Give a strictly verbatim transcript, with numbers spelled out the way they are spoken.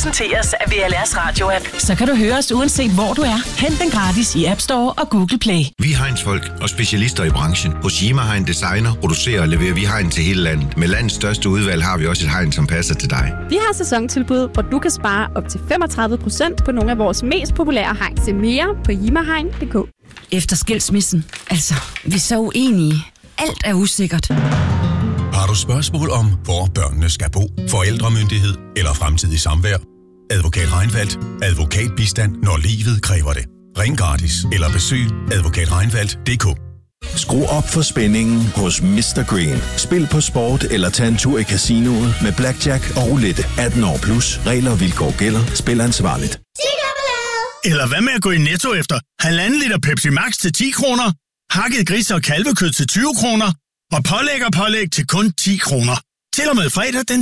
præsenteres af V L R's radio-app. Så kan du høre os uanset hvor du er. Hent den gratis i App Store og Google Play. Vi er Heinz-folk og specialister i branchen. Hos Yima Hein Designer producerer og leverer vi hegn til hele landet. Med landets største udvalg har vi også et hegn, som passer til dig. Vi har sæsontilbud, hvor du kan spare op til femogtredive procent på nogle af vores mest populære hegn. Se mere på jimahegn punktum d k. Efter skilsmissen. Altså, vi er så uenige. Alt er usikkert. Har du spørgsmål om, hvor børnene skal bo, forældremyndighed eller fremtidig samvær? Advokat Reinfeldt. Advokatbistand, når livet kræver det. Ring gratis eller besøg advokat reinfeldt punktum d k. Skru op for spændingen hos mister Green. Spil på sport eller tag en tur i casinoet med blackjack og roulette. atten år plus. Regler og vilkår gælder. Spil ansvarligt. Eller hvad med at gå i Netto efter halvanden liter Pepsi Max til ti kroner, hakket gris- og kalvekød til tyve kroner og pålæg og pålæg til kun ti kroner. Til og med fredag den